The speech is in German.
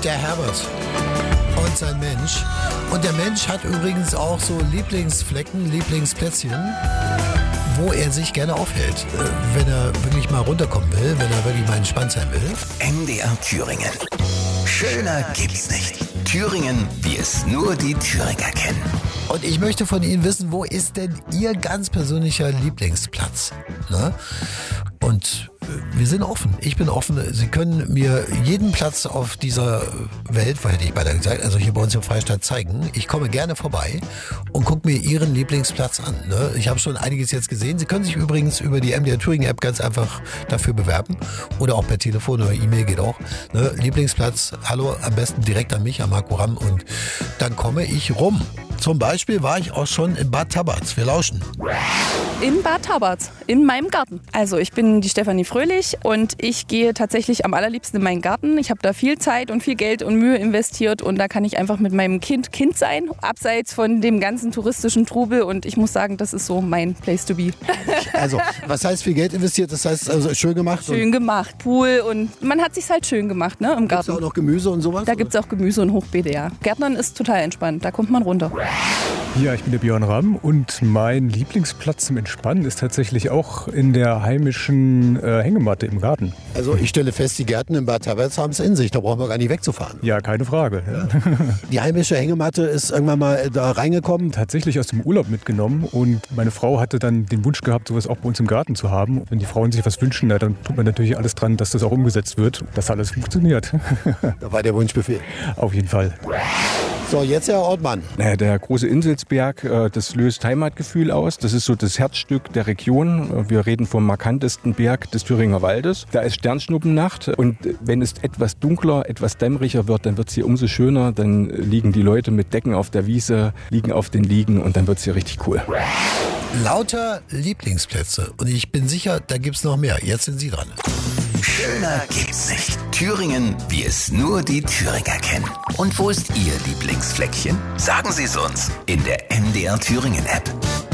Der Herbert und sein Mensch. Und der Mensch hat übrigens auch so Lieblingsflecken, Lieblingsplätzchen, wo er sich gerne aufhält, wenn er wirklich mal runterkommen will, wenn er wirklich mal entspannt sein will. MDR Thüringen. Schöner gibt's nicht. Thüringen, wie es nur die Thüringer kennen. Und ich möchte von Ihnen wissen, wo ist denn Ihr ganz persönlicher Lieblingsplatz? Ne? Und wir sind offen. Ich bin offen. Sie können mir jeden Platz auf dieser Welt, hätte ich beinahe gesagt, also hier bei uns im Freistaat zeigen. Ich komme gerne vorbei und gucke mir Ihren Lieblingsplatz an. Ne? Ich habe schon einiges jetzt gesehen. Sie können sich übrigens über die MDR Thüringen App ganz einfach dafür bewerben. Oder auch per Telefon oder E-Mail geht auch. Ne? Lieblingsplatz, hallo, am besten direkt an mich, an Marco Ramm. Und dann komme ich rum. Zum Beispiel war ich auch schon in Bad Tabarz. Wir lauschen. In Bad Tabarz, in meinem Garten. Also ich bin die Stefanie Fröhlich und ich gehe tatsächlich am allerliebsten in meinen Garten. Ich habe da viel Zeit und viel Geld und Mühe investiert und da kann ich einfach mit meinem Kind sein, abseits von dem ganzen touristischen Trubel und ich muss sagen, das ist so mein Place to be. Also, was heißt viel Geld investiert? Das heißt also schön gemacht? Schön gemacht, Pool und man hat sich's halt schön gemacht, ne, im Garten. Gibt's auch noch Gemüse und sowas? Da gibt's auch Gemüse und Hochbeete, ja. Gärtnern ist total entspannt, da kommt man runter. Ja, ich bin der Björn Ramm und mein Lieblingsplatz zum Entspannen ist tatsächlich auch in der heimischen Hängematte im Garten. Also ich stelle fest, die Gärten in Bad Tabarz haben es in sich, da brauchen wir gar nicht wegzufahren. Ja, keine Frage. Ja. Die heimische Hängematte ist irgendwann mal da reingekommen. Tatsächlich aus dem Urlaub mitgenommen und meine Frau hatte dann den Wunsch gehabt, sowas auch bei uns im Garten zu haben. Wenn die Frauen sich was wünschen, dann tut man natürlich alles dran, dass das auch umgesetzt wird, dass alles funktioniert. Da war der Wunschbefehl. Auf jeden Fall. So, jetzt Herr Ortmann. Naja, der große Inselsberg, das löst Heimatgefühl aus. Das ist so das Herzstück der Region. Wir reden vom markantesten Berg des Thüringer Waldes. Da ist Sternschnuppennacht und wenn es etwas dunkler, etwas dämmeriger wird, dann wird es hier umso schöner. Dann liegen die Leute mit Decken auf der Wiese, liegen auf den Liegen und dann wird es hier richtig cool. Lauter Lieblingsplätze und ich bin sicher, da gibt's noch mehr. Jetzt sind Sie dran. Schöner gibt's nicht. Thüringen, wie es nur die Thüringer kennen. Und wo ist Ihr Lieblingsfleckchen? Sagen Sie es uns in der MDR Thüringen App.